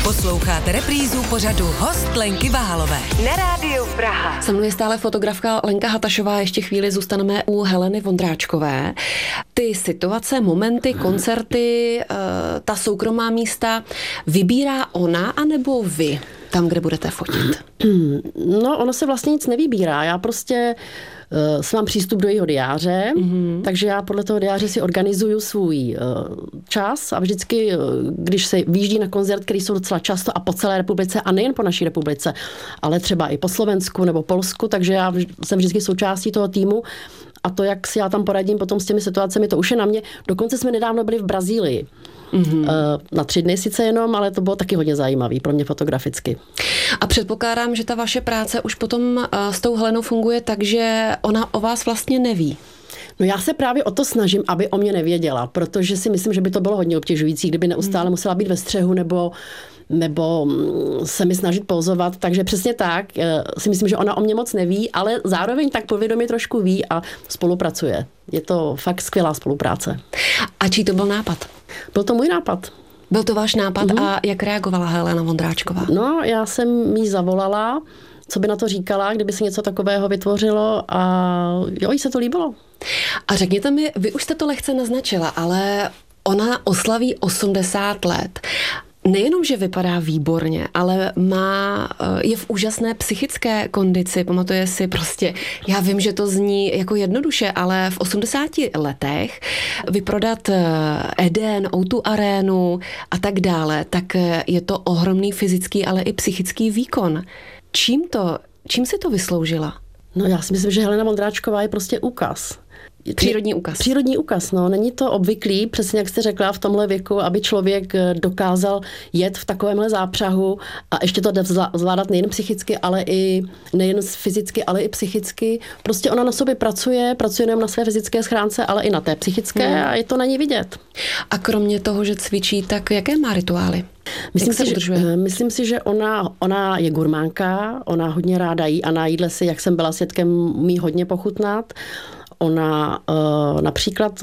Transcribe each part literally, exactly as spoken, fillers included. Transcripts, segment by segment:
Posloucháte reprízu pořadu Host Lenky Váhalové na rádiu Praha. Se mnou je stále fotografka Lenka Hatašová, ještě chvíli zůstaneme u Heleny Vondráčkové. Ty situace, momenty, koncerty, ta soukromá místa vybírá ona anebo vy tam, kde budete fotit? No, ono se vlastně nic nevybírá. Já prostě uh, mám přístup do jejího diáře, mm-hmm. takže já podle toho diáře si organizuju svůj uh, čas a vždycky, uh, když se vyjíždí na koncert, který jsou docela často a po celé republice a nejen po naší republice, ale třeba i po Slovensku nebo Polsku, takže já jsem vždycky součástí toho týmu a to, jak si já tam poradím potom s těmi situacemi, to už je na mě. Dokonce jsme nedávno byli v Brazílii. Mm-hmm. Na tři dny sice jenom, ale to bylo taky hodně zajímavý pro mě fotograficky. A předpokládám, že ta vaše práce už potom s tou Helenou funguje tak, že ona o vás vlastně neví. No já se právě o to snažím, aby o mě nevěděla, protože si myslím, že by to bylo hodně obtěžující, kdyby neustále musela být ve střehu nebo nebo se mi snažit pozovat, takže přesně tak si myslím, že ona o mě moc neví, ale zároveň tak povědomě trošku ví a spolupracuje. Je to fakt skvělá spolupráce. A čí to byl nápad? Byl to můj nápad. Byl to váš nápad mm-hmm. A jak reagovala Helena Vondráčková? No, já jsem jí zavolala, co by na to říkala, kdyby se něco takového vytvořilo a jo, jí se to líbilo. A řekněte mi, vy už jste to lehce naznačila, ale ona oslaví osmdesát let. Nejenom, že vypadá výborně, ale má, je v úžasné psychické kondici, pamatuje si prostě, já vím, že to zní jako jednoduše, ale v osmdesáti letech vyprodat Eden, ó dva arénu a tak dále, tak je to ohromný fyzický, ale i psychický výkon. Čím to, čím si to vysloužila? No já si myslím, že Helena Vondráčková je prostě úkaz. Přírodní úkaz. Přírodní úkaz, no. Není to obvyklý, přesně jak jste řekla, v tomhle věku, aby člověk dokázal jet v takovémhle zápřahu a ještě to zvládat nejen psychicky, ale i nejen fyzicky, ale i psychicky. Prostě ona na sobě pracuje, pracuje nejen na své fyzické schránce, ale i na té psychické hmm. a je to na ní vidět. A kromě toho, že cvičí, tak jaké má rituály? Myslím si, že, myslím si, že ona, ona je gurmánka, ona hodně ráda jí a na jídle si, jak jsem byla svědkem, umí hodně pochutnat. Ona uh, například,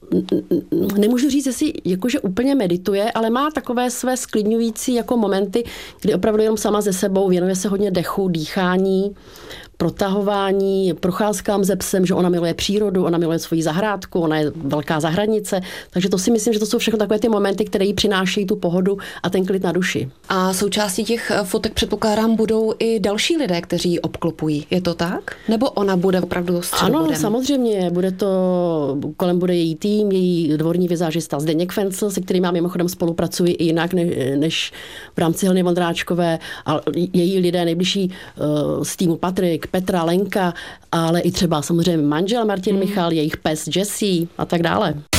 nemůžu říct, jestli jakože úplně medituje, ale má takové své sklidňující jako momenty, kdy opravdu jenom sama ze sebou věnuje se hodně dechu, dýchání, protahování, procházkám ze psem, že ona miluje přírodu, ona miluje svoji zahrádku, ona je velká zahradnice, takže to si myslím, že to jsou všechno takové ty momenty, které jí přinášejí tu pohodu a ten klid na duši. A součástí těch fotek předpokládám budou i další lidé, kteří ji obklopují. Je to tak? Nebo ona bude opravdu středobodem? Ano, samozřejmě, bude to, kolem bude její tým, její dvorní vizážista Zdeněk Fencl, se kterým já mimochodem spolupracuji i jinak než, než v rámci Heleny Vondráčkové, a její lidé nejbližší uh, z týmu Patrik, Petra, Lenka, ale i třeba samozřejmě manžel Martin mm. Michal, jejich pes Jessie a tak dále.